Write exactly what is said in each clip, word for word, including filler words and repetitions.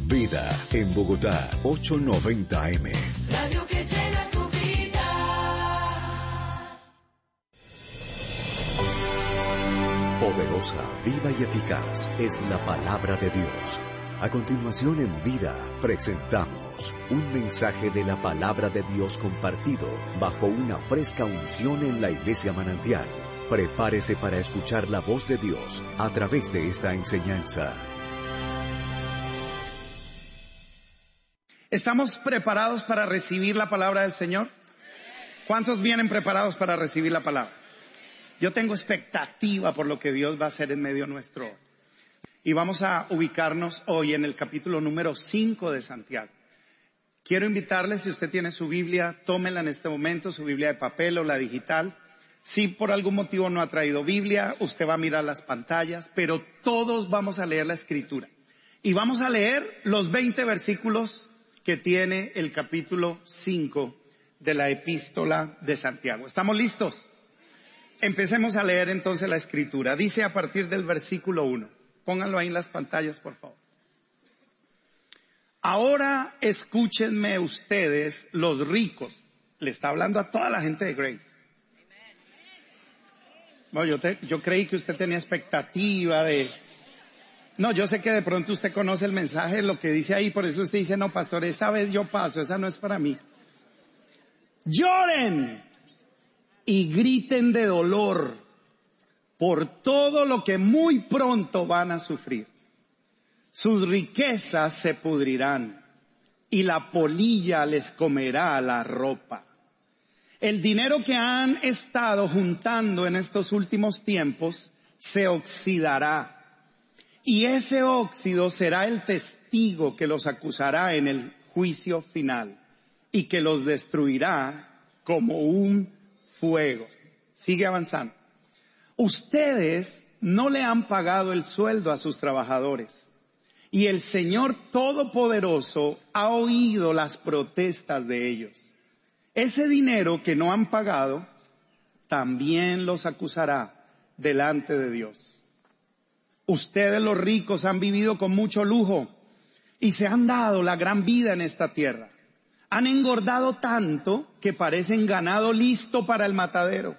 Vida en Bogotá, ochocientos noventa A M. Radio que llena tu vida. Poderosa, viva y eficaz es la palabra de Dios. A continuación en Vida presentamos un mensaje de la palabra de Dios compartido bajo una fresca unción en la Iglesia Manantial. Prepárese para escuchar la voz de Dios a través de esta enseñanza. ¿Estamos preparados para recibir la palabra del Señor? ¿Cuántos vienen preparados para recibir la palabra? Yo tengo expectativa por lo que Dios va a hacer en medio nuestro. Y vamos a ubicarnos hoy en el capítulo número cinco de Santiago. Quiero invitarle, si usted tiene su Biblia, tómela en este momento, su Biblia de papel o la digital. Si por algún motivo no ha traído Biblia, usted va a mirar las pantallas, pero todos vamos a leer la Escritura. Y vamos a leer los veinte versículos que tiene el capítulo cinco de la Epístola de Santiago. ¿Estamos listos? Empecemos a leer entonces la Escritura. Dice a partir del versículo uno. Pónganlo ahí en las pantallas, por favor. Ahora escúchenme ustedes, los ricos. Le está hablando a toda la gente de Grace. Bueno, yo, te, yo creí que usted tenía expectativa de... No, yo sé que de pronto usted conoce el mensaje, lo que dice ahí, por eso usted dice, no, pastor, esta vez yo paso, esa no es para mí. Lloren y griten de dolor por todo lo que muy pronto van a sufrir. Sus riquezas se pudrirán y la polilla les comerá la ropa. El dinero que han estado juntando en estos últimos tiempos se oxidará y ese óxido será el testigo que los acusará en el juicio final y que los destruirá como un fuego. Sigue avanzando. Ustedes no le han pagado el sueldo a sus trabajadores y el Señor Todopoderoso ha oído las protestas de ellos. Ese dinero que no han pagado también los acusará delante de Dios. Ustedes los ricos han vivido con mucho lujo y se han dado la gran vida en esta tierra. Han engordado tanto que parecen ganado listo para el matadero.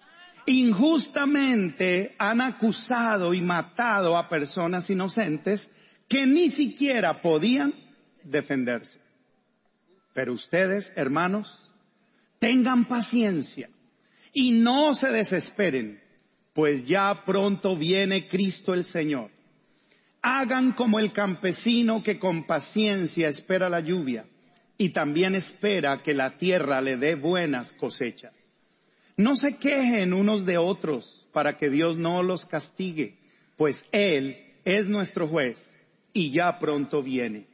Injustamente han acusado y matado a personas inocentes que ni siquiera podían defenderse. Pero ustedes, hermanos, tengan paciencia y no se desesperen, pues ya pronto viene Cristo el Señor. Hagan como el campesino que con paciencia espera la lluvia y también espera que la tierra le dé buenas cosechas. No se quejen unos de otros para que Dios no los castigue, pues Él es nuestro juez y ya pronto viene.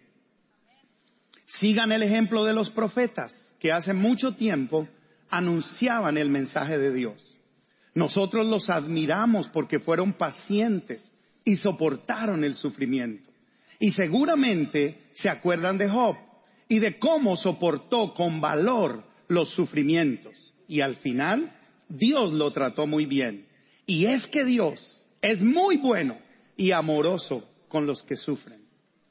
Sigan el ejemplo de los profetas que hace mucho tiempo anunciaban el mensaje de Dios. Nosotros los admiramos porque fueron pacientes y soportaron el sufrimiento. Y seguramente se acuerdan de Job y de cómo soportó con valor los sufrimientos. Y al final, Dios lo trató muy bien. Y es que Dios es muy bueno y amoroso con los que sufren.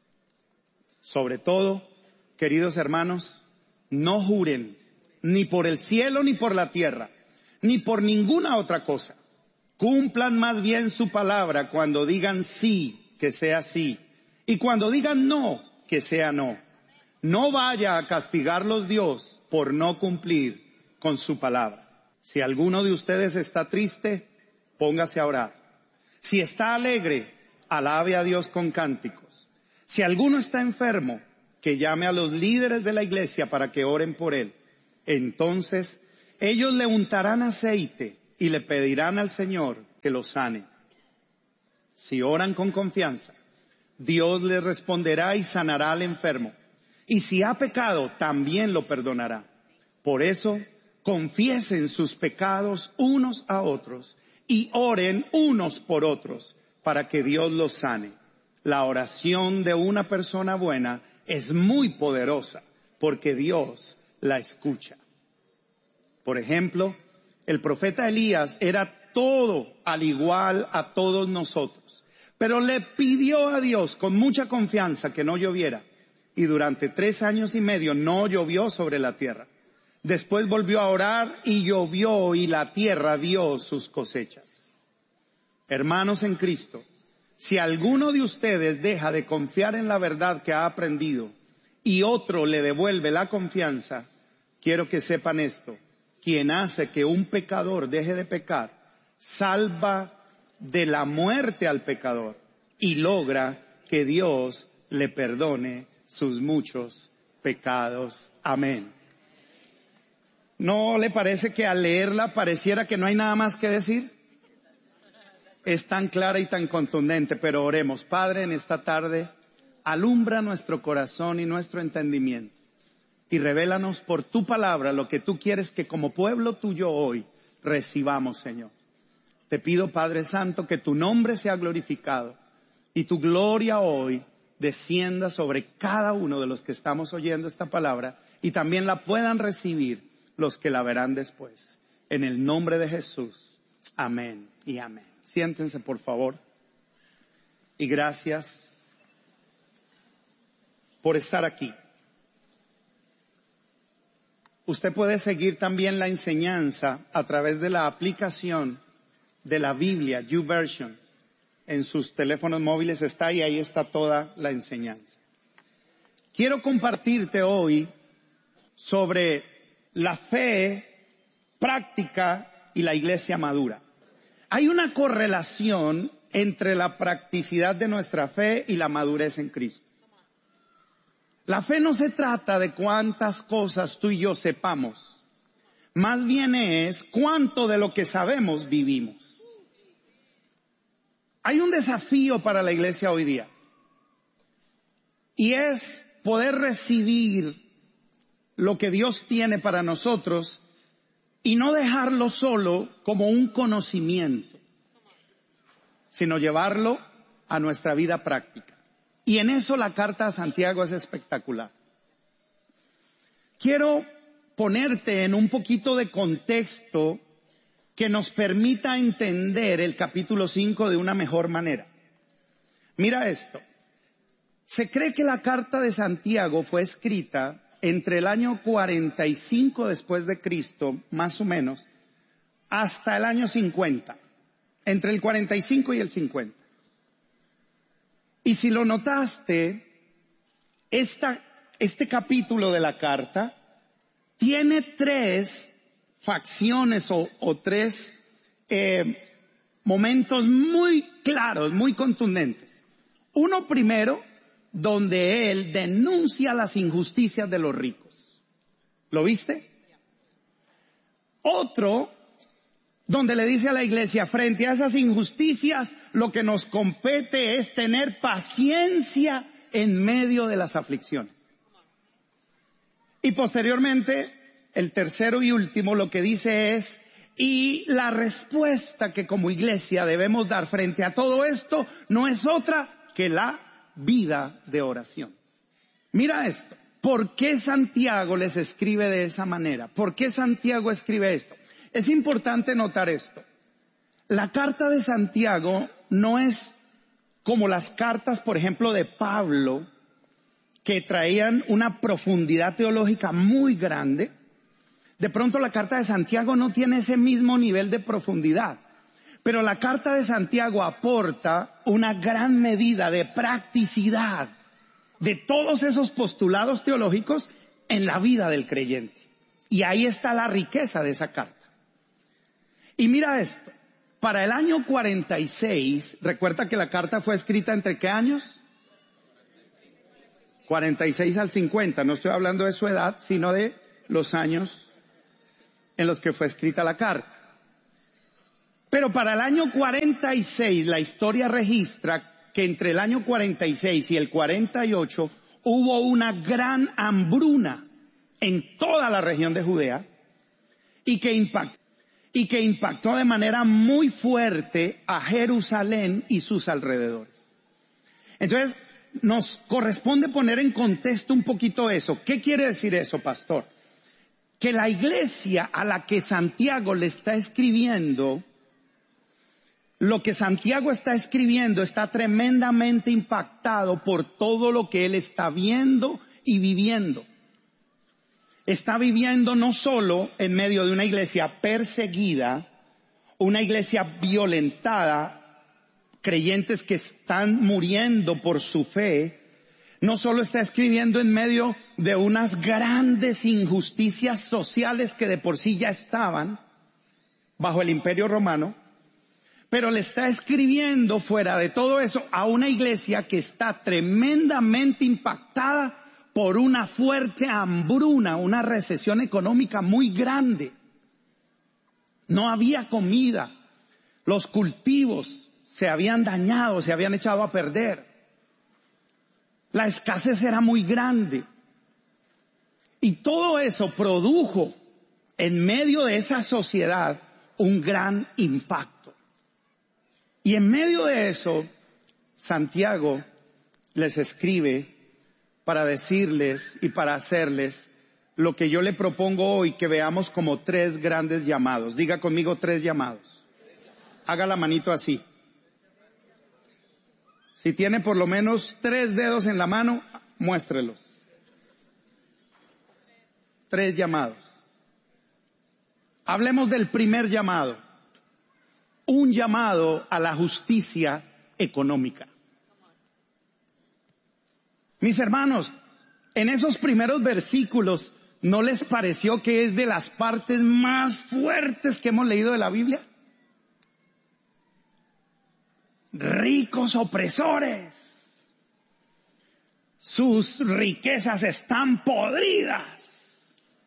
Sobre todo, queridos hermanos, no juren ni por el cielo ni por la tierra, ni por ninguna otra cosa. Cumplan más bien su palabra cuando digan sí, que sea sí, y cuando digan no, que sea no. No vaya a castigarlos Dios por no cumplir con su palabra. Si alguno de ustedes está triste, póngase a orar. Si está alegre, alabe a Dios con cánticos. Si alguno está enfermo, que llame a los líderes de la iglesia para que oren por él. Entonces, ellos le untarán aceite y le pedirán al Señor que lo sane. Si oran con confianza, Dios les responderá y sanará al enfermo. Y si ha pecado, también lo perdonará. Por eso, confiesen sus pecados unos a otros y oren unos por otros para que Dios los sane. La oración de una persona buena es muy poderosa porque Dios la escucha. Por ejemplo, el profeta Elías era todo al igual a todos nosotros, Pero le pidió a Dios con mucha confianza que no lloviera. Y durante tres años y medio no llovió sobre la tierra. Después volvió a orar y llovió y la tierra dio sus cosechas. Hermanos en Cristo, si alguno de ustedes deja de confiar en la verdad que ha aprendido y otro le devuelve la confianza, quiero que sepan esto: quien hace que un pecador deje de pecar, salva de la muerte al pecador y logra que Dios le perdone sus muchos pecados. Amén. ¿No le parece que al leerla pareciera que no hay nada más que decir? Es tan clara y tan contundente, pero oremos. Padre, en esta tarde, alumbra nuestro corazón y nuestro entendimiento y revélanos por tu palabra lo que tú quieres que como pueblo tuyo hoy recibamos, Señor. Te pido, Padre Santo, que tu nombre sea glorificado y tu gloria hoy descienda sobre cada uno de los que estamos oyendo esta palabra y también la puedan recibir los que la verán después. En el nombre de Jesús. Amén y amén. Siéntense, por favor. Y gracias por estar aquí. Usted puede seguir también la enseñanza a través de la aplicación de la Biblia, YouVersion. En sus teléfonos móviles está y ahí está toda la enseñanza. Quiero compartirte hoy sobre la fe práctica y la iglesia madura. Hay una correlación entre la practicidad de nuestra fe y la madurez en Cristo. La fe no se trata de cuántas cosas tú y yo sepamos. Más bien es cuánto de lo que sabemos vivimos. Hay un desafío para la iglesia hoy día. Y es poder recibir lo que Dios tiene para nosotros y no dejarlo solo como un conocimiento, sino llevarlo a nuestra vida práctica. Y en eso la carta a Santiago es espectacular. Quiero ponerte en un poquito de contexto que nos permita entender el capítulo cinco de una mejor manera. Mira esto. Se cree que la carta de Santiago fue escrita entre el año cuarenta y cinco después de Cristo, más o menos, hasta el año cincuenta. Entre el cuarenta y cinco y el cincuenta. Y si lo notaste, esta, este capítulo de la carta tiene tres facciones o, o tres eh, momentos muy claros, muy contundentes. Uno primero, donde él denuncia las injusticias de los ricos. ¿Lo viste? Otro, donde le dice a la iglesia, frente a esas injusticias, lo que nos compete es tener paciencia en medio de las aflicciones. Y posteriormente, el tercero y último, lo que dice es, y la respuesta que como iglesia debemos dar frente a todo esto no es otra que la vida de oración. Mira esto. ¿Por qué Santiago les escribe de esa manera? ¿Por qué Santiago escribe esto? Es importante notar esto. La carta de Santiago no es como las cartas, por ejemplo, de Pablo, que traían una profundidad teológica muy grande. De pronto la carta de Santiago no tiene ese mismo nivel de profundidad. Pero la carta de Santiago aporta una gran medida de practicidad de todos esos postulados teológicos en la vida del creyente. Y ahí está la riqueza de esa carta. Y mira esto, para el año cuarenta y seis, recuerda que la carta fue escrita ¿entre qué años? cuarenta y seis al cincuenta, no estoy hablando de su edad, sino de los años en los que fue escrita la carta. Pero para el año cuarenta y seis, la historia registra que entre el año cuarenta y seis y el cuarenta y ocho hubo una gran hambruna en toda la región de Judea y que impactó, y que impactó de manera muy fuerte a Jerusalén y sus alrededores. Entonces, nos corresponde poner en contexto un poquito eso. ¿Qué quiere decir eso, pastor? Que la iglesia a la que Santiago le está escribiendo lo que Santiago está escribiendo está tremendamente impactado por todo lo que él está viendo y viviendo. Está viviendo no solo en medio de una iglesia perseguida, una iglesia violentada, creyentes que están muriendo por su fe. No solo está escribiendo en medio de unas grandes injusticias sociales que de por sí ya estaban bajo el Imperio Romano, pero le está escribiendo fuera de todo eso a una iglesia que está tremendamente impactada por una fuerte hambruna, una recesión económica muy grande. No había comida, los cultivos se habían dañado, se habían echado a perder. La escasez era muy grande. Y todo eso produjo en medio de esa sociedad un gran impacto. Y en medio de eso, Santiago les escribe para decirles y para hacerles lo que yo le propongo hoy que veamos como tres grandes llamados. Diga conmigo tres llamados. Haga la manito así. Si tiene por lo menos tres dedos en la mano, muéstrelos. Tres llamados. Hablemos del primer llamado. Un llamado a la justicia económica. Mis hermanos, en esos primeros versículos, ¿no les pareció que es de las partes más fuertes que hemos leído de la Biblia? Ricos opresores, sus riquezas están podridas,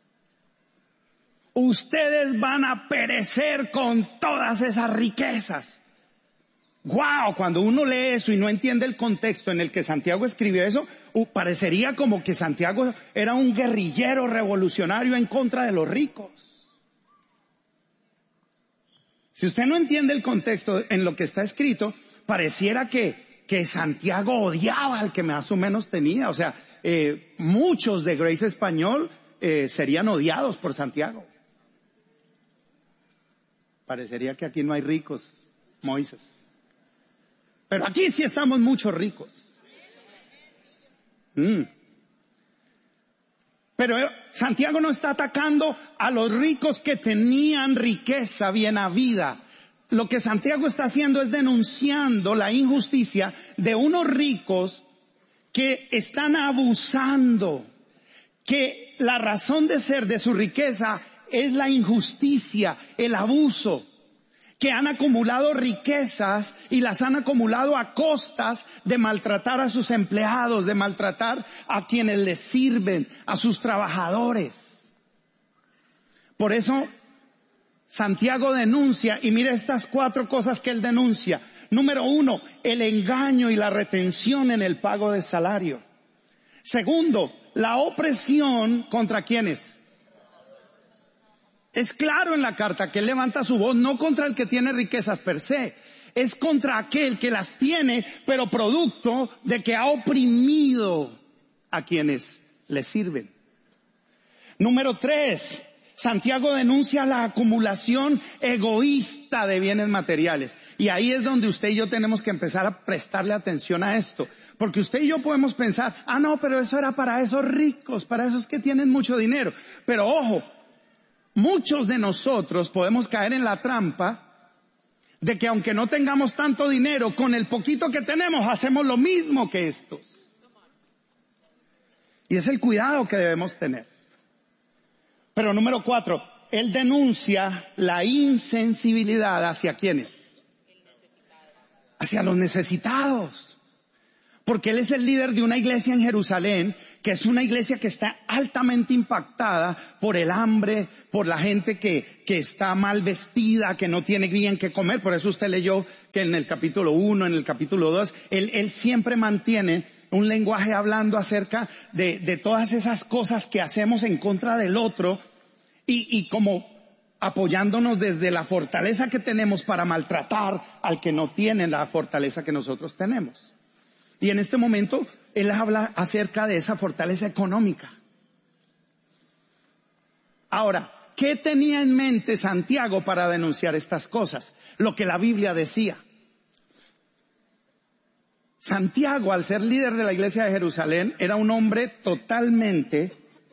ustedes van a perecer con todas esas riquezas. Wow, cuando uno lee eso y no entiende el contexto en el que Santiago escribió eso, uh, parecería como que Santiago era un guerrillero revolucionario en contra de los ricos. Si usted no entiende el contexto en lo que está escrito, pareciera que, que Santiago odiaba al que más o menos tenía. O sea, eh, muchos de Grace Español eh, serían odiados por Santiago. Parecería que aquí no hay ricos, Moisés. Pero aquí sí estamos muchos ricos. Mm. Pero Santiago no está atacando a los ricos que tenían riqueza bien habida. Lo que Santiago está haciendo es denunciando la injusticia de unos ricos que están abusando, que la razón de ser de su riqueza es la injusticia, el abuso, que han acumulado riquezas y las han acumulado a costas de maltratar a sus empleados, de maltratar a quienes les sirven, a sus trabajadores. Por eso Santiago denuncia, y mire estas cuatro cosas que él denuncia. Número uno, el engaño y la retención en el pago de salario. Segundo, la opresión contra quienes. Es claro en la carta que él levanta su voz no contra el que tiene riquezas per se, es contra aquel que las tiene, pero producto de que ha oprimido a quienes le sirven. Número tres, Santiago denuncia la acumulación egoísta de bienes materiales. Y ahí es donde usted y yo tenemos que empezar a prestarle atención a esto. Porque usted y yo podemos pensar, ah no, pero eso era para esos ricos, para esos que tienen mucho dinero. Pero ojo, muchos de nosotros podemos caer en la trampa de que aunque no tengamos tanto dinero, con el poquito que tenemos hacemos lo mismo que estos. Y es el cuidado que debemos tener. Pero número cuatro, él denuncia la insensibilidad hacia ¿quiénes? Hacia los necesitados. Porque él es el líder de una iglesia en Jerusalén, que es una iglesia que está altamente impactada por el hambre, por la gente que, que está mal vestida, que no tiene bien que comer. Por eso usted leyó que en el capítulo uno, en el capítulo dos, él, él siempre mantiene un lenguaje hablando acerca de, de todas esas cosas que hacemos en contra del otro y, y como apoyándonos desde la fortaleza que tenemos para maltratar al que no tiene la fortaleza que nosotros tenemos. Y en este momento él habla acerca de esa fortaleza económica. Ahora, ¿qué tenía en mente Santiago para denunciar estas cosas? Lo que la Biblia decía. Santiago, al ser líder de la iglesia de Jerusalén, era un hombre totalmente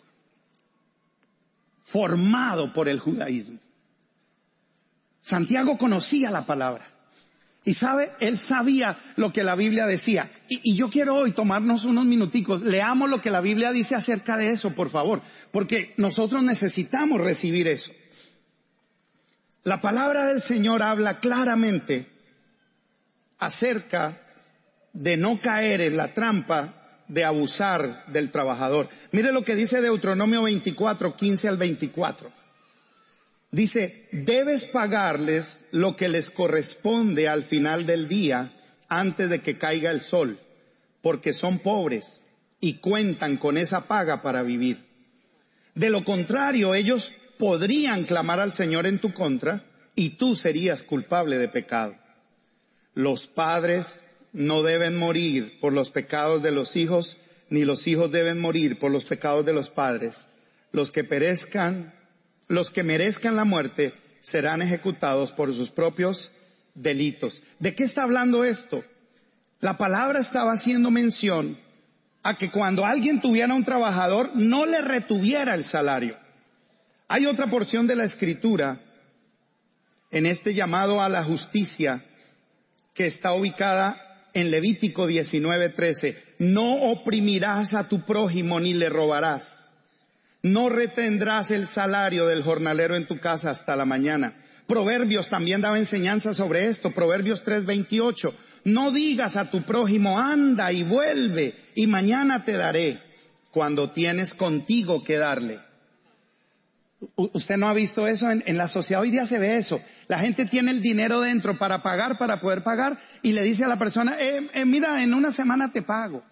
formado por el judaísmo. Santiago conocía la palabra. Y sabe, él sabía lo que la Biblia decía. Y, y yo quiero hoy tomarnos unos minuticos. Leamos lo que la Biblia dice acerca de eso, por favor. Porque nosotros necesitamos recibir eso. La palabra del Señor habla claramente acerca de no caer en la trampa de abusar del trabajador. Mire lo que dice Deuteronomio veinticuatro, quince al veinticuatro. Dice, debes pagarles lo que les corresponde al final del día antes de que caiga el sol, porque son pobres y cuentan con esa paga para vivir. De lo contrario, ellos podrían clamar al Señor en tu contra y tú serías culpable de pecado. Los padres no deben morir por los pecados de los hijos, ni los hijos deben morir por los pecados de los padres. Los que perezcan, los que merezcan la muerte serán ejecutados por sus propios delitos. ¿De qué está hablando esto? La palabra estaba haciendo mención a que cuando alguien tuviera un trabajador, no le retuviera el salario. Hay otra porción de la Escritura en este llamado a la justicia que está ubicada en Levítico diecinueve trece. No oprimirás a tu prójimo ni le robarás. No retendrás el salario del jornalero en tu casa hasta la mañana. Proverbios también daba enseñanza sobre esto. Proverbios tres veintiocho. No digas a tu prójimo, anda y vuelve, y mañana te daré, cuando tienes contigo que darle. ¿Usted no ha visto eso? En, en la sociedad hoy día se ve eso. La gente tiene el dinero dentro para pagar, para poder pagar, y le dice a la persona, eh, eh, mira, en una semana te pago.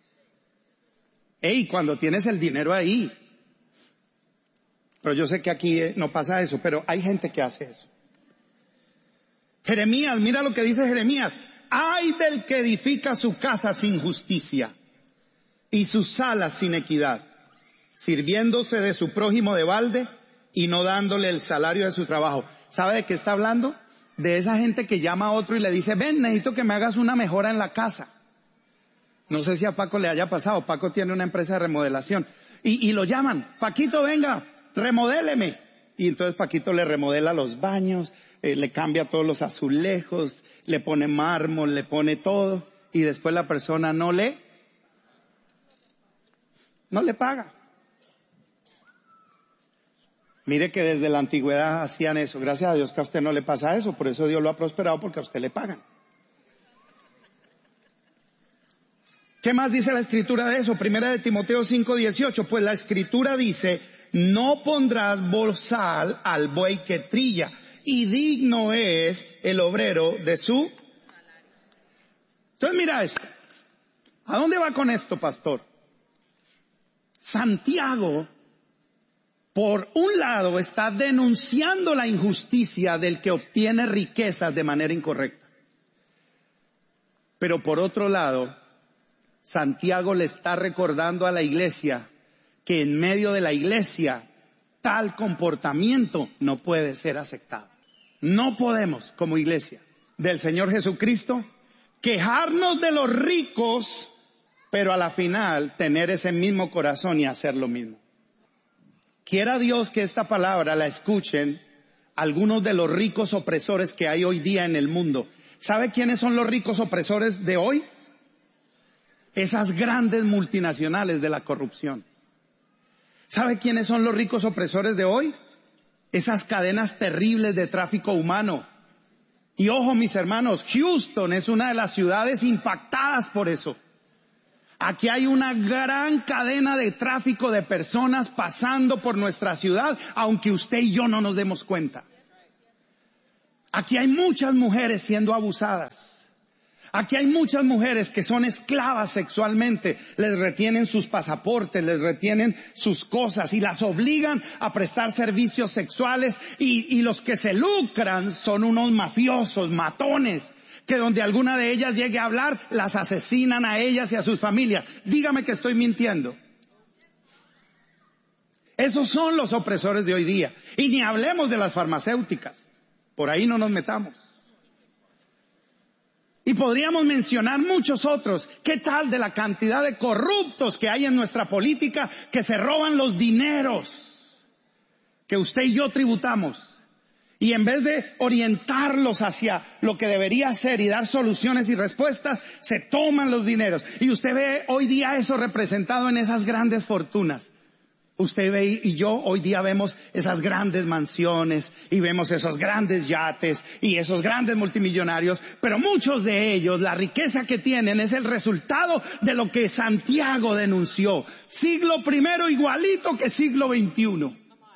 Ey, cuando tienes el dinero ahí. Pero yo sé que aquí no pasa eso, pero hay gente que hace eso. Jeremías, mira lo que dice Jeremías. Ay del que edifica su casa sin justicia y sus salas sin equidad, sirviéndose de su prójimo de balde y no dándole el salario de su trabajo. ¿Sabe de qué está hablando? De esa gente que llama a otro y le dice, ven, necesito que me hagas una mejora en la casa. No sé si a Paco le haya pasado. Paco tiene una empresa de remodelación. Y, y lo llaman, Paquito, venga, remodéleme. Y entonces Paquito le remodela los baños, eh, le cambia todos los azulejos, le pone mármol, le pone todo. Y después la persona no le, no le paga. Mire que desde la antigüedad hacían eso. Gracias a Dios que a usted no le pasa eso. Por eso Dios lo ha prosperado, porque a usted le pagan. ¿Qué más dice la Escritura de eso? Primera de Timoteo cinco dieciocho. Pues la Escritura dice, no pondrás bozal al buey que trilla, y digno es el obrero de su... Entonces mira esto. ¿A dónde va con esto, pastor? Santiago, por un lado, está denunciando la injusticia del que obtiene riquezas de manera incorrecta. Pero por otro lado, Santiago le está recordando a la iglesia que en medio de la iglesia tal comportamiento no puede ser aceptado. No podemos, como iglesia del Señor Jesucristo, quejarnos de los ricos, pero a la final tener ese mismo corazón y hacer lo mismo. Quiera Dios que esta palabra la escuchen algunos de los ricos opresores que hay hoy día en el mundo. ¿Sabe quiénes son los ricos opresores de hoy? Esas grandes multinacionales de la corrupción. ¿Sabe quiénes son los ricos opresores de hoy? Esas cadenas terribles de tráfico humano. Y ojo, mis hermanos, Houston es una de las ciudades impactadas por eso. Aquí hay una gran cadena de tráfico de personas pasando por nuestra ciudad, aunque usted y yo no nos demos cuenta. Aquí hay muchas mujeres siendo abusadas. Aquí hay muchas mujeres que son esclavas sexualmente, les retienen sus pasaportes, les retienen sus cosas y las obligan a prestar servicios sexuales, y, y los que se lucran son unos mafiosos, matones, que donde alguna de ellas llegue a hablar, las asesinan a ellas y a sus familias. Dígame que estoy mintiendo. Esos son los opresores de hoy día. Y ni hablemos de las farmacéuticas. Por ahí no nos metamos. Y podríamos mencionar muchos otros. ¿Qué tal de la cantidad de corruptos que hay en nuestra política que se roban los dineros que usted y yo tributamos? Y en vez de orientarlos hacia lo que debería ser y dar soluciones y respuestas, se toman los dineros. Y usted ve hoy día eso representado en esas grandes fortunas. Usted ve y yo hoy día vemos esas grandes mansiones y vemos esos grandes yates y esos grandes multimillonarios, pero muchos de ellos, la riqueza que tienen es el resultado de lo que Santiago denunció. Siglo primero igualito que siglo veintiuno.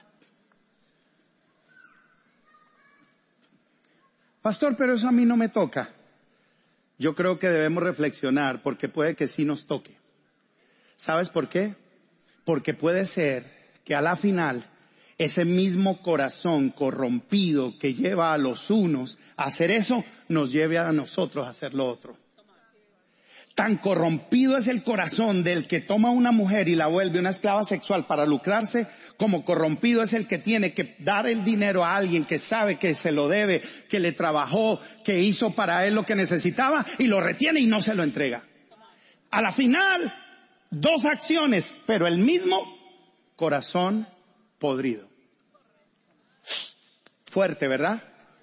Pastor, pero eso a mí no me toca. Yo creo que debemos reflexionar porque puede que sí nos toque. ¿Sabes por qué? Porque puede ser que a la final ese mismo corazón corrompido que lleva a los unos a hacer eso, nos lleve a nosotros a hacer lo otro. Tan corrompido es el corazón del que toma una mujer y la vuelve una esclava sexual para lucrarse, como corrompido es el que tiene que dar el dinero a alguien que sabe que se lo debe, que le trabajó, que hizo para él lo que necesitaba y lo retiene y no se lo entrega. A la final, dos acciones, pero el mismo corazón podrido. Fuerte, ¿verdad?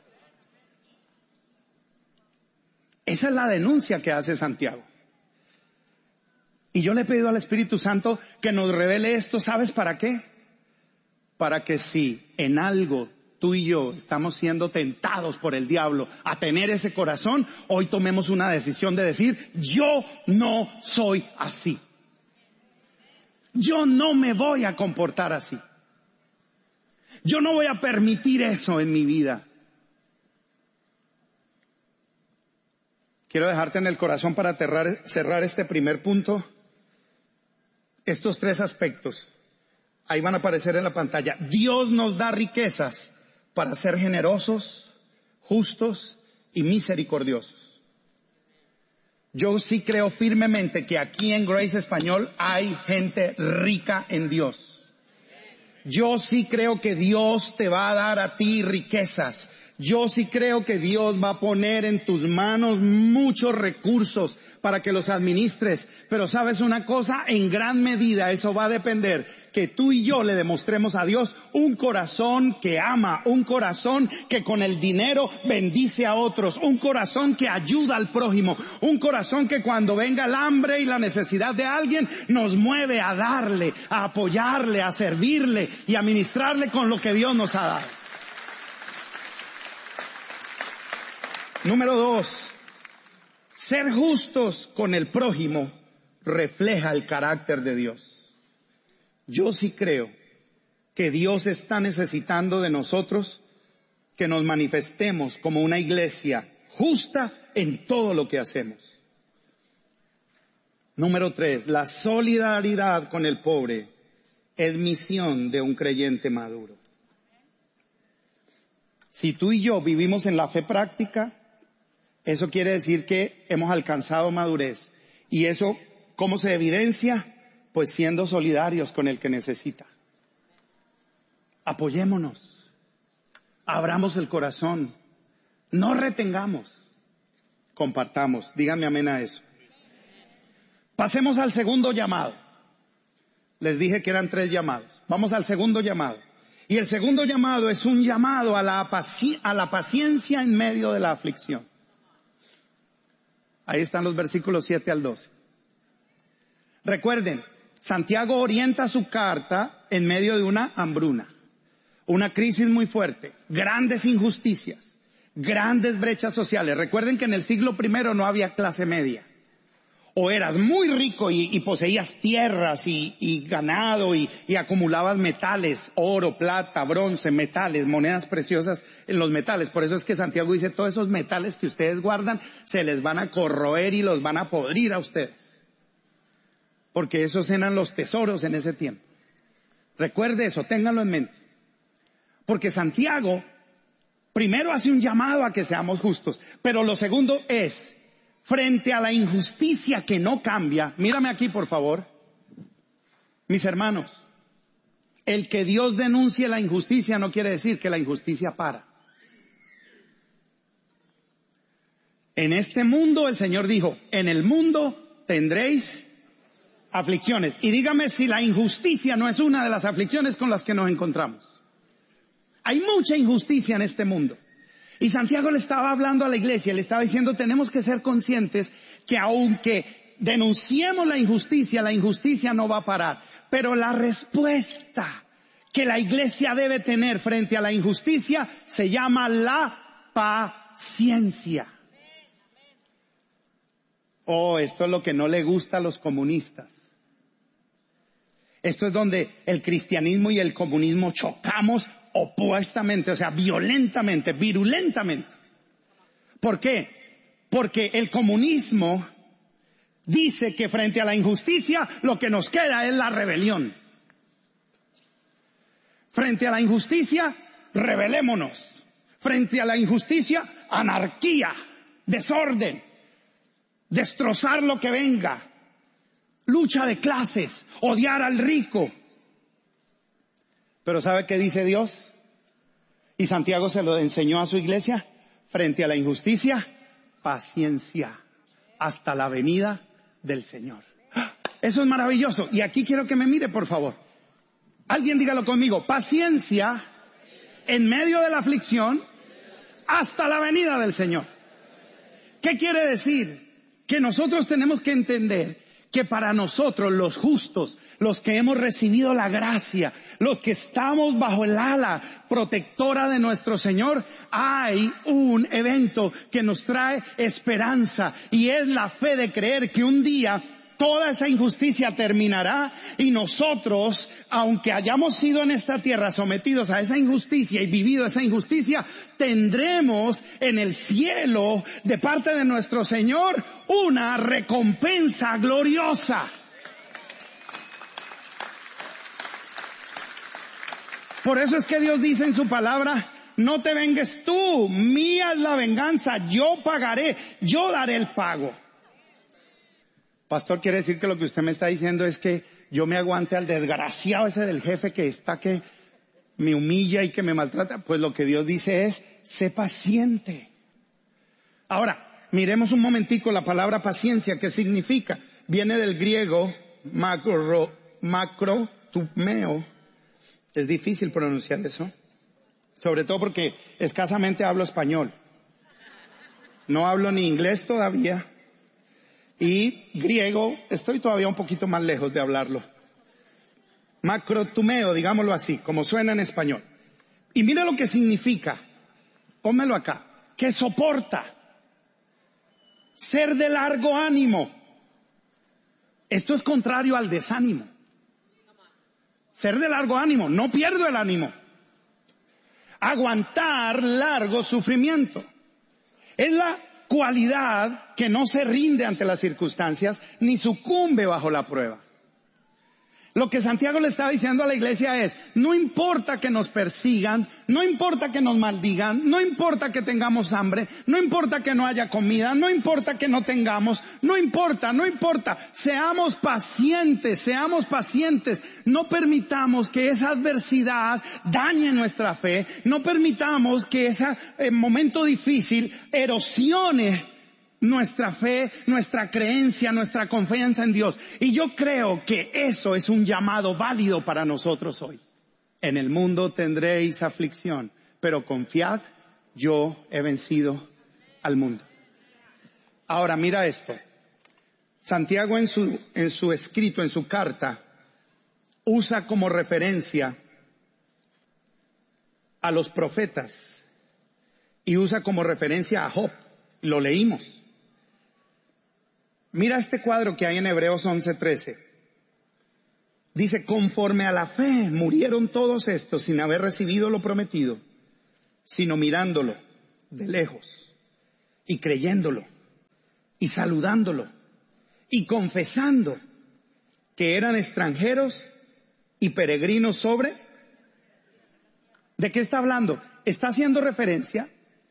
Esa es la denuncia que hace Santiago. Y yo le he pedido al Espíritu Santo que nos revele esto, ¿sabes para qué? Para que si en algo tú y yo estamos siendo tentados por el diablo a tener ese corazón, hoy tomemos una decisión de decir, yo no soy así. Yo no me voy a comportar así. Yo no voy a permitir eso en mi vida. Quiero dejarte en el corazón para cerrar, cerrar este primer punto. Estos tres aspectos. Ahí van a aparecer en la pantalla. Dios nos da riquezas para ser generosos, justos y misericordiosos. Yo sí creo firmemente que aquí en Grace Español hay gente rica en Dios. Yo sí creo que Dios te va a dar a ti riquezas. Yo sí creo que Dios va a poner en tus manos muchos recursos para que los administres. Pero sabes una cosa, en gran medida eso va a depender que tú y yo le demostremos a Dios un corazón que ama, un corazón que con el dinero bendice a otros, un corazón que ayuda al prójimo, un corazón que cuando venga el hambre y la necesidad de alguien nos mueve a darle, a apoyarle, a servirle y a ministrarle con lo que Dios nos ha dado. Número dos, ser justos con el prójimo refleja el carácter de Dios. Yo sí creo que Dios está necesitando de nosotros que nos manifestemos como una iglesia justa en todo lo que hacemos. Número tres, la solidaridad con el pobre es misión de un creyente maduro. Si tú y yo vivimos en la fe práctica, eso quiere decir que hemos alcanzado madurez. ¿Y eso cómo se evidencia? Pues siendo solidarios con el que necesita. Apoyémonos. Abramos el corazón. No retengamos. Compartamos. Díganme amén a eso. Pasemos al segundo llamado. Les dije que eran tres llamados. Vamos al segundo llamado. Y el segundo llamado es un llamado a la, paci- a la paciencia en medio de la aflicción. Ahí están los versículos siete al doce. Recuerden, Santiago orienta su carta en medio de una hambruna, una crisis muy fuerte, grandes injusticias, grandes brechas sociales. Recuerden que en el siglo primero no había clase media. O eras muy rico y, y poseías tierras y, y ganado y, y acumulabas metales, oro, plata, bronce, metales, monedas preciosas en los metales. Por eso es que Santiago dice, todos esos metales que ustedes guardan se les van a corroer y los van a podrir a ustedes. Porque esos eran los tesoros en ese tiempo. Recuerde eso, ténganlo en mente. Porque Santiago primero hace un llamado a que seamos justos, pero lo segundo es, frente a la injusticia que no cambia, mírame aquí por favor, mis hermanos, El que Dios denuncie la injusticia no quiere decir que la injusticia para. En este mundo, el Señor dijo, en el mundo tendréis aflicciones. Y dígame si la injusticia no es una de las aflicciones con las que nos encontramos. Hay mucha injusticia en este mundo. Y Santiago le estaba hablando a la iglesia, le estaba diciendo, tenemos que ser conscientes que aunque denunciemos la injusticia, la injusticia no va a parar. Pero la respuesta que la iglesia debe tener frente a la injusticia se llama la paciencia. Oh, esto es lo que no le gusta a los comunistas. Esto es donde el cristianismo y el comunismo chocamos opuestamente, o sea, violentamente, virulentamente. ¿Por qué? Porque el comunismo dice que frente a la injusticia lo que nos queda es la rebelión. Frente a la injusticia, rebelémonos. Frente a la injusticia, anarquía, desorden, destrozar lo que venga, lucha de clases, odiar al rico. Pero ¿sabe qué dice Dios? Y Santiago se lo enseñó a su iglesia. Frente a la injusticia, paciencia hasta la venida del Señor. Eso es maravilloso. Y aquí quiero que me mire, por favor. Alguien dígalo conmigo. Paciencia en medio de la aflicción hasta la venida del Señor. ¿Qué quiere decir? Que nosotros tenemos que entender que para nosotros los justos, los que hemos recibido la gracia, los que estamos bajo el ala protectora de nuestro Señor, hay un evento que nos trae esperanza y es la fe de creer que un día toda esa injusticia terminará y nosotros, aunque hayamos sido en esta tierra sometidos a esa injusticia y vivido esa injusticia, tendremos en el cielo de parte de nuestro Señor una recompensa gloriosa. Por eso es que Dios dice en su palabra, no te vengues tú, mía es la venganza, yo pagaré, yo daré el pago. Pastor, quiere decir que lo que usted me está diciendo es que yo me aguante al desgraciado ese del jefe que está que me humilla y que me maltrata. Pues lo que Dios dice es, sé paciente. Ahora, miremos un momentico la palabra paciencia, ¿qué significa? Viene del griego macro, macrotumeo. Es difícil pronunciar eso. Sobre todo porque escasamente hablo español. No hablo ni inglés todavía. Y griego, estoy todavía un poquito más lejos de hablarlo. Macrotumeo, digámoslo así, como suena en español. Y mira lo que significa, pónmelo acá, que soporta, ser de largo ánimo. Esto es contrario al desánimo. Ser de largo ánimo, no pierdo el ánimo. Aguantar largo sufrimiento. Es la cualidad que no se rinde ante las circunstancias ni sucumbe bajo la prueba. Lo que Santiago le estaba diciendo a la iglesia es, no importa que nos persigan, no importa que nos maldigan, no importa que tengamos hambre, no importa que no haya comida, no importa que no tengamos, no importa, no importa, seamos pacientes, seamos pacientes, no permitamos que esa adversidad dañe nuestra fe, no permitamos que ese eh, momento difícil erosione nuestra fe, nuestra creencia, nuestra confianza en Dios. Y yo creo que eso es un llamado válido para nosotros hoy. En el mundo tendréis aflicción, pero confiad, yo he vencido al mundo. Ahora mira esto. Santiago en su, en su escrito, en su carta, usa como referencia a los profetas y usa como referencia a Job. Lo leímos. Mira este cuadro que hay en Hebreos once trece. Dice, conforme a la fe murieron todos estos sin haber recibido lo prometido, sino mirándolo de lejos y creyéndolo y saludándolo y confesando que eran extranjeros y peregrinos sobre. ¿De qué está hablando? Está haciendo referencia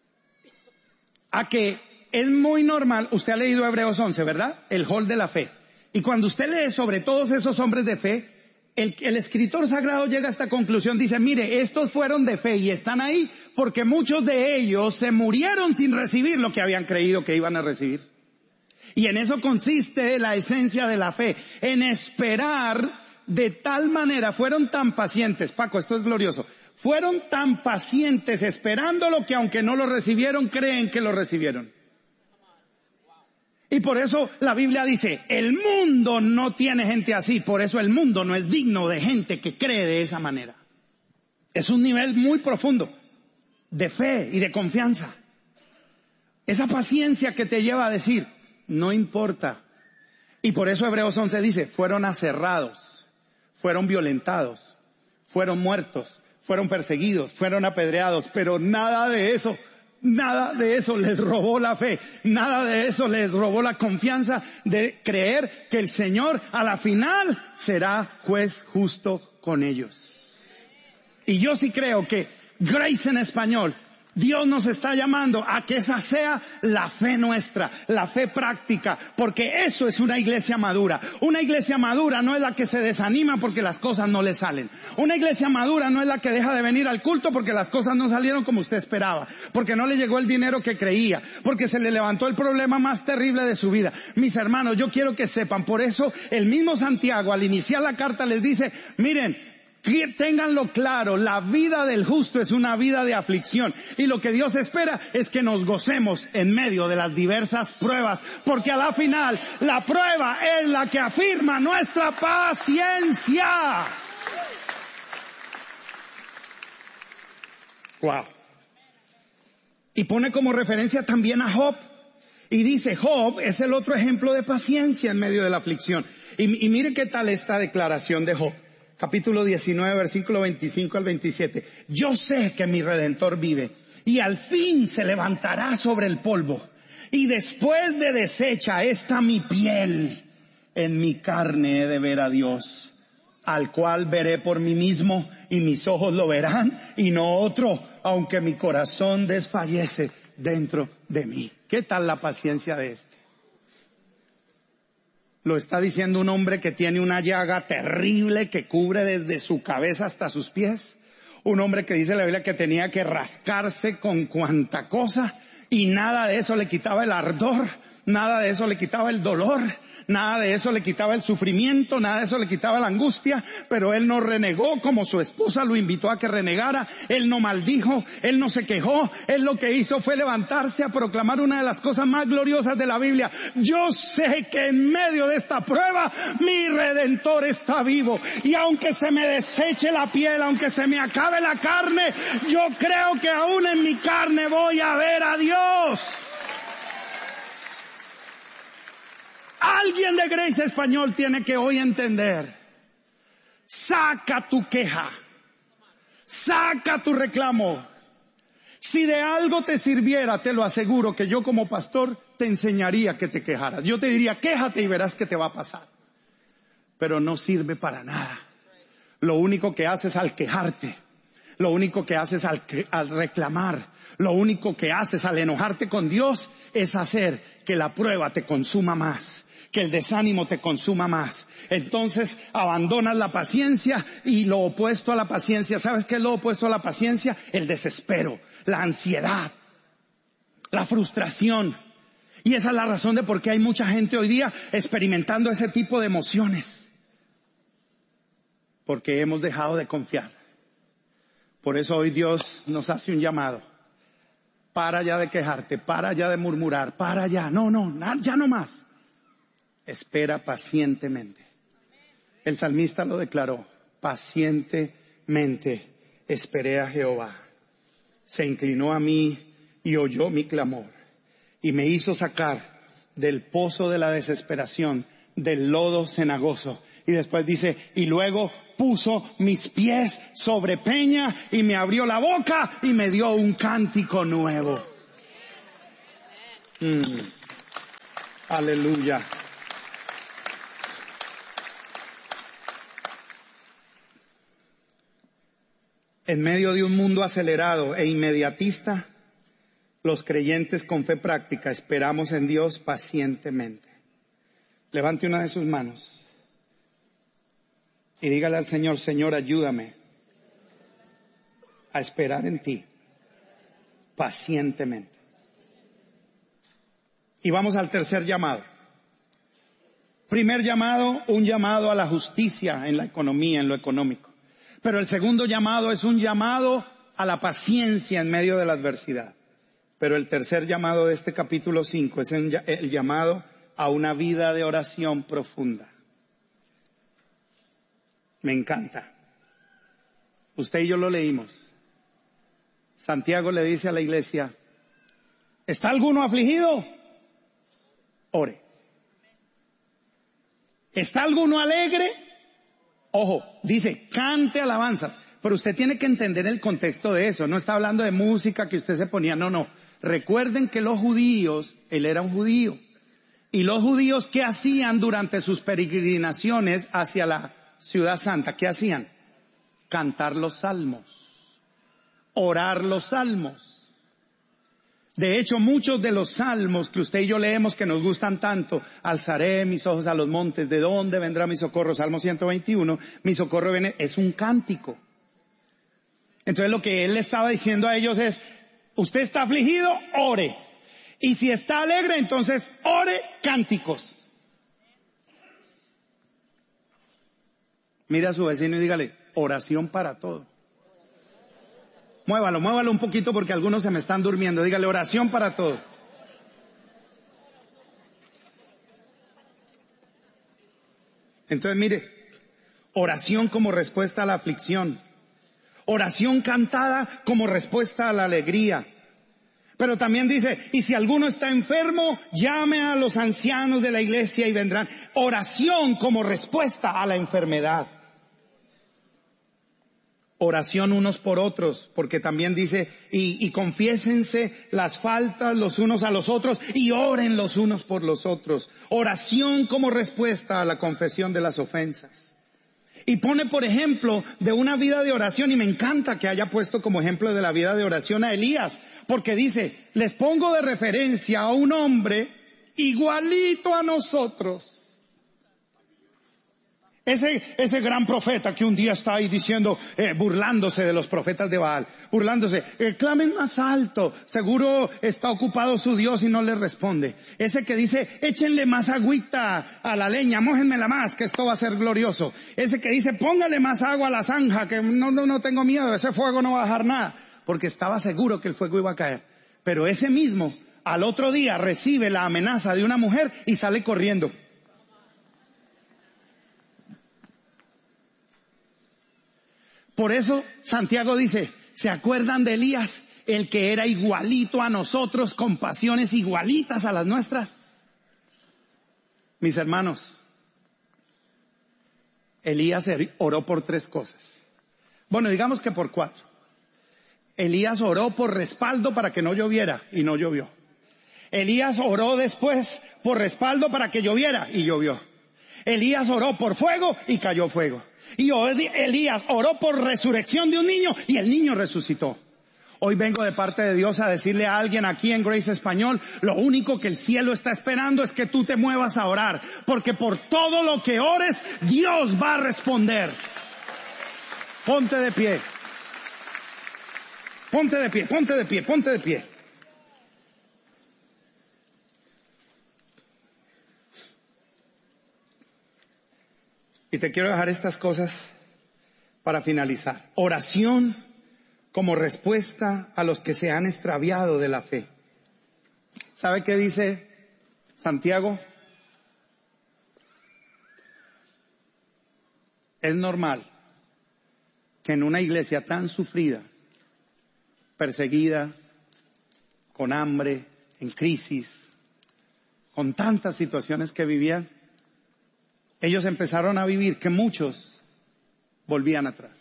a que es muy normal, usted ha leído Hebreos once, ¿verdad? El hall de la fe. Y cuando usted lee sobre todos esos hombres de fe, el, el escritor sagrado llega a esta conclusión, dice, mire, estos fueron de fe y están ahí porque muchos de ellos se murieron sin recibir lo que habían creído que iban a recibir. Y en eso consiste la esencia de la fe, en esperar de tal manera, fueron tan pacientes, Paco, esto es glorioso, fueron tan pacientes esperándolo que aunque no lo recibieron, creen que lo recibieron. Y por eso la Biblia dice, el mundo no tiene gente así, por eso el mundo no es digno de gente que cree de esa manera. Es un nivel muy profundo de fe y de confianza. Esa paciencia que te lleva a decir, no importa. Y por eso Hebreos once dice, fueron aserrados, fueron violentados, fueron muertos, fueron perseguidos, fueron apedreados, pero nada de eso, nada de eso les robó la fe, nada de eso les robó la confianza de creer que el Señor a la final será juez justo con ellos. Y yo sí creo que Grace en español, Dios nos está llamando a que esa sea la fe nuestra, la fe práctica, porque eso es una iglesia madura. Una iglesia madura no es la que se desanima porque las cosas no le salen. Una iglesia madura no es la que deja de venir al culto porque las cosas no salieron como usted esperaba, porque no le llegó el dinero que creía, porque se le levantó el problema más terrible de su vida. Mis hermanos, yo quiero que sepan, por eso el mismo Santiago al iniciar la carta les dice, miren, ténganlo claro, la vida del justo es una vida de aflicción y lo que Dios espera es que nos gocemos en medio de las diversas pruebas, porque a la final la prueba es la que afirma nuestra paciencia. Wow. Y pone como referencia también a Job y dice, Job es el otro ejemplo de paciencia en medio de la aflicción. Y, y mire qué tal esta declaración de Job. Capítulo diecinueve, versículo veinticinco al veintisiete. Yo sé que mi Redentor vive y al fin se levantará sobre el polvo. Y después de deshecha esta mi piel, en mi carne he de ver a Dios, al cual veré por mí mismo y mis ojos lo verán y no otro, aunque mi corazón desfallece dentro de mí. ¿Qué tal la paciencia de este? Lo está diciendo un hombre que tiene una llaga terrible que cubre desde su cabeza hasta sus pies. Un hombre que dice la Biblia que tenía que rascarse con cuanta cosa y nada de eso le quitaba el ardor, nada de eso le quitaba el dolor, nada de eso le quitaba el sufrimiento, nada de eso le quitaba la angustia, pero él no renegó como su esposa lo invitó a que renegara, él no maldijo, él no se quejó, él lo que hizo fue levantarse a proclamar una de las cosas más gloriosas de la Biblia. Yo sé que en medio de esta prueba mi Redentor está vivo y aunque se me deseche la piel, aunque se me acabe la carne, yo creo que aún en mi carne voy a ver a Dios. Alguien de Grace Español tiene que hoy entender, saca tu queja, saca tu reclamo. Si de algo te sirviera, te lo aseguro que yo como pastor te enseñaría que te quejaras. Yo te diría, quéjate y verás qué te va a pasar. Pero no sirve para nada. Lo único que haces al quejarte, lo único que haces al, al reclamar, lo único que haces al enojarte con Dios es hacer que la prueba te consuma más, que el desánimo te consuma más. Entonces abandonas la paciencia y lo opuesto a la paciencia. ¿Sabes qué es lo opuesto a la paciencia? El desespero, la ansiedad, la frustración. Y esa es la razón de por qué hay mucha gente hoy día experimentando ese tipo de emociones. Porque hemos dejado de confiar. Por eso hoy Dios nos hace un llamado. Para ya de quejarte, para ya de murmurar, para ya. No, no, ya no más. Espera pacientemente. El salmista lo declaró, pacientemente esperé a Jehová. Se inclinó a mí y oyó mi clamor y me hizo sacar del pozo de la desesperación, del lodo cenagoso. Y después dice, y luego puso mis pies sobre peña y me abrió la boca y me dio un cántico nuevo. Mm. Aleluya. En medio de un mundo acelerado e inmediatista, los creyentes con fe práctica esperamos en Dios pacientemente. Levante una de sus manos. Y dígale al Señor, Señor, ayúdame a esperar en ti pacientemente. Y vamos al tercer llamado. Primer llamado, un llamado a la justicia en la economía, en lo económico. Pero el segundo llamado es un llamado a la paciencia en medio de la adversidad. Pero el tercer llamado de este capítulo cinco es el llamado a una vida de oración profunda. Me encanta. Usted y yo lo leímos. Santiago le dice a la iglesia, ¿está alguno afligido? Ore. ¿Está alguno alegre? Ojo, dice, cante alabanzas. Pero usted tiene que entender el contexto de eso. No está hablando de música que usted se ponía, no, no. Recuerden que los judíos, él era un judío. Y los judíos, ¿qué hacían durante sus peregrinaciones hacia la ciudad santa? ¿Qué hacían? Cantar los salmos. Orar los salmos. De hecho, muchos de los salmos que usted y yo leemos que nos gustan tanto, alzaré mis ojos a los montes, ¿de dónde vendrá mi socorro? Salmo ciento veintiuno, mi socorro viene, es un cántico. Entonces lo que él le estaba diciendo a ellos es, usted está afligido, ore. Y si está alegre, entonces ore cánticos. Mira a su vecino y dígale, oración para todo. Muévalo, muévalo un poquito porque algunos se me están durmiendo. Dígale, oración para todo. Entonces mire, oración como respuesta a la aflicción. Oración cantada como respuesta a la alegría. Pero también dice, y si alguno está enfermo, llame a los ancianos de la iglesia y vendrán. Oración como respuesta a la enfermedad. Oración unos por otros, porque también dice, y, y confiésense las faltas los unos a los otros y oren los unos por los otros. Oración como respuesta a la confesión de las ofensas. Y pone, por ejemplo, de una vida de oración, y me encanta que haya puesto como ejemplo de la vida de oración a Elías, porque dice, les pongo de referencia a un hombre igualito a nosotros. Ese, ese gran profeta que un día está ahí diciendo, eh, burlándose de los profetas de Baal, burlándose, eh, clamen más alto, seguro está ocupado su Dios y no le responde. Ese que dice, échenle más agüita a la leña, mójenmela más, que esto va a ser glorioso. Ese que dice, póngale más agua a la zanja, que no, no, no tengo miedo, ese fuego no va a bajar nada, porque estaba seguro que el fuego iba a caer. Pero ese mismo, al otro día, recibe la amenaza de una mujer y sale corriendo. Por eso Santiago dice, ¿se acuerdan de Elías? El que era igualito a nosotros, con pasiones igualitas a las nuestras. Mis hermanos, Elías oró por tres cosas. Bueno, digamos que por cuatro. Elías oró por respaldo para que no lloviera y no llovió. Elías oró después por respaldo para que lloviera y llovió. Elías oró por fuego y cayó fuego. Y Elías oró por resurrección de un niño y el niño resucitó. Hoy vengo de parte de Dios a decirle a alguien aquí en Grace Español, lo único que el cielo está esperando es que tú te muevas a orar, porque por todo lo que ores, Dios va a responder. Ponte de pie. Ponte de pie, ponte de pie, ponte de pie. Y te quiero dejar estas cosas para finalizar. Oración como respuesta a los que se han extraviado de la fe. ¿Sabe qué dice Santiago? Es normal que en una iglesia tan sufrida, perseguida, con hambre, en crisis, con tantas situaciones que vivían, ellos empezaron a vivir que muchos volvían atrás.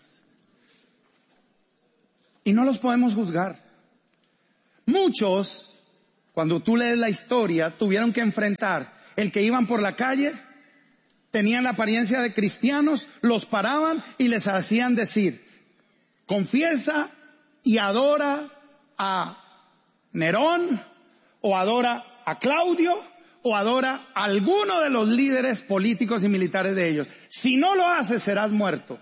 Y no los podemos juzgar. Muchos, cuando tú lees la historia, tuvieron que enfrentar el que iban por la calle, tenían la apariencia de cristianos, los paraban y les hacían decir, confiesa y adora a Nerón, o adora a Claudio, o adora a alguno de los líderes políticos y militares de ellos. Si no lo haces, serás muerto.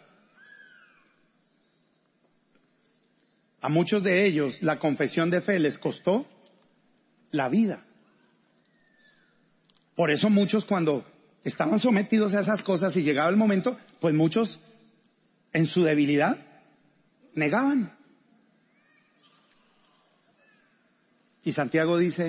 A muchos de ellos la confesión de fe les costó la vida. Por eso muchos, cuando estaban sometidos a esas cosas y llegaba el momento, pues muchos en su debilidad negaban. Y Santiago dice,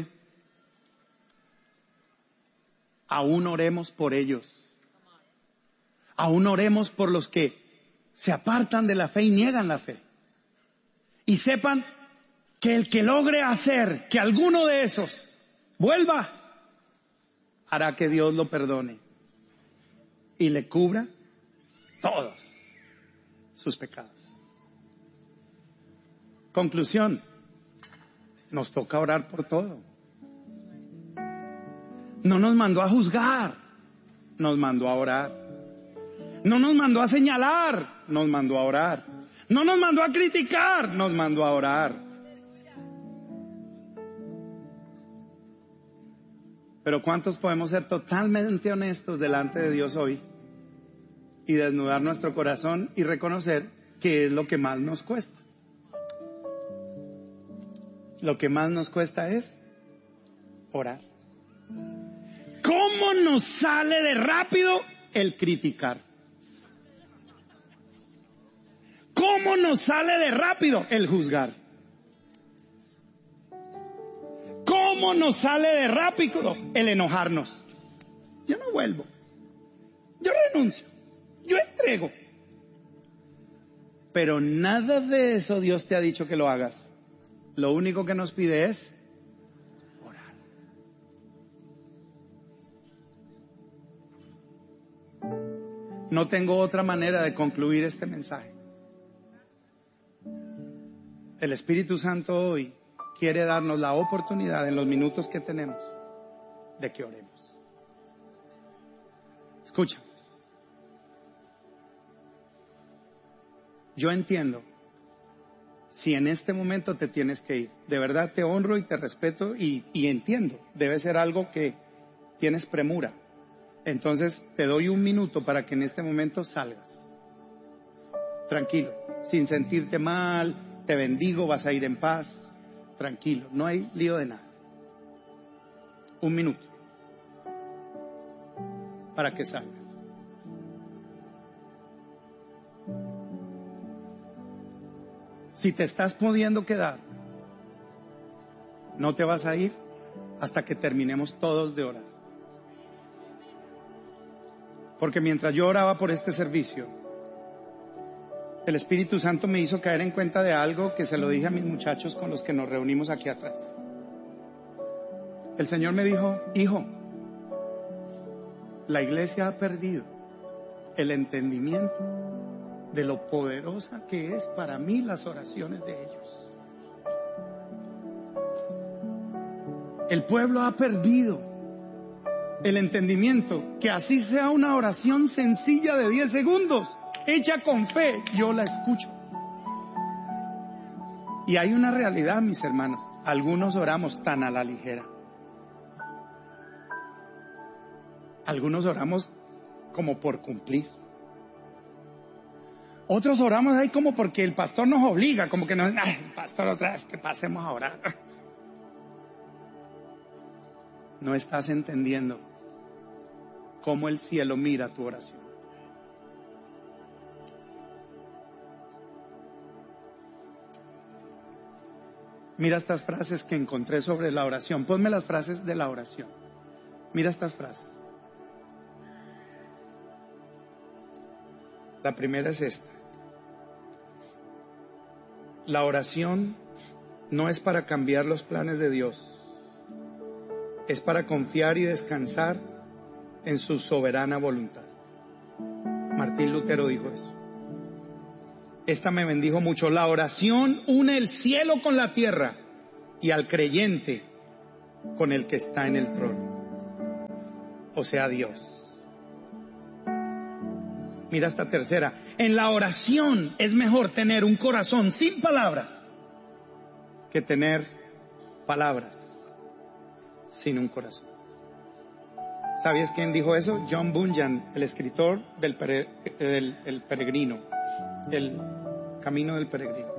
aún oremos por ellos. Aún oremos por los que se apartan de la fe y niegan la fe. Y sepan que el que logre hacer que alguno de esos vuelva, hará que Dios lo perdone y le cubra todos sus pecados. Conclusión, nos toca orar por todo. No nos mandó a juzgar, nos mandó a orar. No nos mandó a señalar, nos mandó a orar. No nos mandó a criticar, nos mandó a orar. Pero ¿cuántos podemos ser totalmente honestos delante de Dios hoy y desnudar nuestro corazón y reconocer que es lo que más nos cuesta? Lo que más nos cuesta es orar. ¿Cómo nos sale de rápido el criticar? ¿Cómo nos sale de rápido el juzgar? ¿Cómo nos sale de rápido el enojarnos? Yo no vuelvo. Yo renuncio. Yo entrego. Pero nada de eso Dios te ha dicho que lo hagas. Lo único que nos pide es orar. No tengo otra manera de concluir este mensaje. El Espíritu Santo hoy quiere darnos la oportunidad en los minutos que tenemos de que oremos. Escucha. Yo entiendo si en este momento te tienes que ir. De verdad te honro y te respeto y, y entiendo. Debe ser algo que tienes premura. Entonces te doy un minuto para que en este momento salgas. Tranquilo, sin sentirte mal, te bendigo, vas a ir en paz. Tranquilo, no hay lío de nada. Un minuto para que salgas. Si te estás pudiendo quedar, no te vas a ir hasta que terminemos todos de orar. Porque mientras yo oraba por este servicio, el Espíritu Santo me hizo caer en cuenta de algo que se lo dije a mis muchachos con los que nos reunimos aquí atrás. El Señor me dijo, hijo, la iglesia ha perdido el entendimiento de lo poderosa que es para mí las oraciones de ellos. El pueblo ha perdido el entendimiento que así sea una oración sencilla de diez segundos, hecha con fe, yo la escucho. Y hay una realidad, mis hermanos, algunos oramos tan a la ligera. Algunos oramos como por cumplir. Otros oramos ahí como porque el pastor nos obliga, como que nos, ay, pastor, otra vez que pasemos a orar. No estás entendiendo cómo el cielo mira tu oración. Mira estas frases que encontré sobre la oración. Ponme las frases de la oración. Mira estas frases. La primera es esta. La oración no es para cambiar los planes de Dios. Es para confiar y descansar en su soberana voluntad. Martín Lutero dijo eso. Esta me bendijo mucho. La oración une el cielo con la tierra y al creyente con el que está en el trono. O sea, Dios. Mira esta tercera. En la oración es mejor tener un corazón sin palabras que tener palabras sin un corazón. ¿Sabes quién dijo eso? John Bunyan, el escritor del, pere, del el peregrino, el camino del peregrino.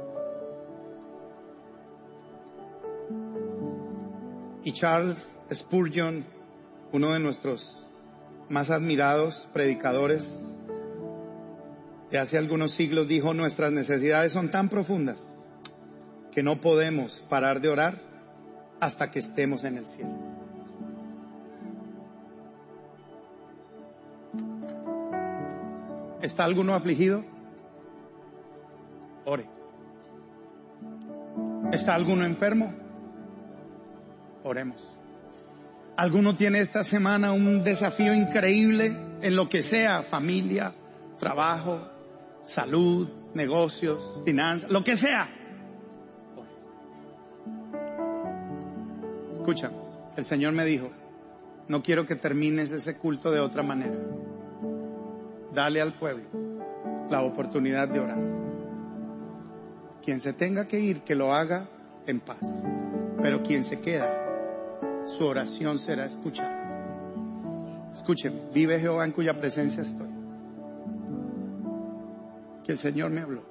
Y Charles Spurgeon, uno de nuestros más admirados predicadores de hace algunos siglos, dijo: nuestras necesidades son tan profundas que no podemos parar de orar hasta que estemos en el cielo. ¿Está alguno afligido? Ore. ¿Está alguno enfermo? Oremos. ¿Alguno tiene esta semana un desafío increíble en lo que sea? Familia, trabajo, salud, negocios, finanzas, lo que sea. Escucha, el Señor me dijo: no quiero que termines ese culto de otra manera. Dale al pueblo la oportunidad de orar. Quien se tenga que ir, que lo haga en paz. Pero quien se queda, su oración será escuchada. Escúcheme, vive Jehová en cuya presencia estoy. Que el Señor me habló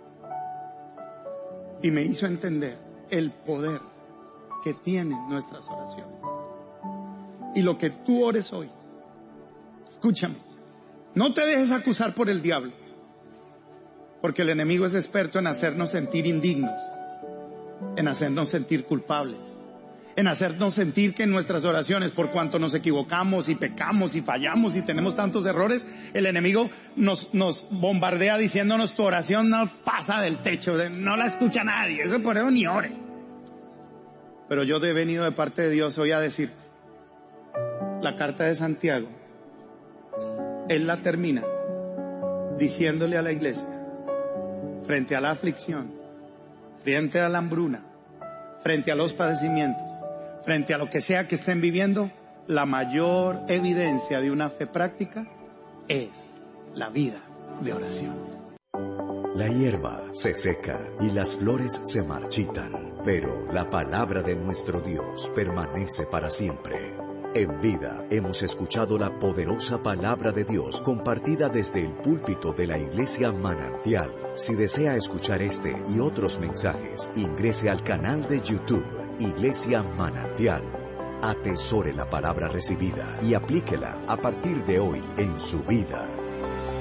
y me hizo entender el poder que tienen nuestras oraciones. Y lo que tú ores hoy, escúchame, no te dejes acusar por el diablo, porque el enemigo es experto en hacernos sentir indignos, en hacernos sentir culpables, en hacernos sentir que en nuestras oraciones, por cuanto nos equivocamos y pecamos y fallamos y tenemos tantos errores, el enemigo nos, nos bombardea diciéndonos: tu oración no pasa del techo, no la escucha nadie, eso por eso ni ore. Pero yo he venido de parte de Dios hoy a decirte, la carta de Santiago, Él la termina diciéndole a la iglesia, frente a la aflicción, frente a la hambruna, frente a los padecimientos, frente a lo que sea que estén viviendo, la mayor evidencia de una fe práctica es la vida de oración. La hierba se seca y las flores se marchitan, pero la palabra de nuestro Dios permanece para siempre. En Vida hemos escuchado la poderosa palabra de Dios compartida desde el púlpito de la Iglesia Manantial. Si desea escuchar este y otros mensajes, ingrese al canal de YouTube Iglesia Manantial. Atesore la palabra recibida y aplíquela a partir de hoy en su vida.